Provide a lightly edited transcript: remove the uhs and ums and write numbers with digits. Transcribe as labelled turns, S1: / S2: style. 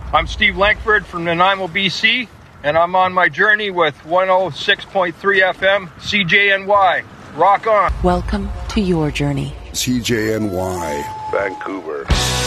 S1: I'm Steve Lankford from Nanaimo, BC, and I'm on my journey with 106.3 FM CJNY. Rock on.
S2: Welcome to your journey.
S3: CJNY, Vancouver.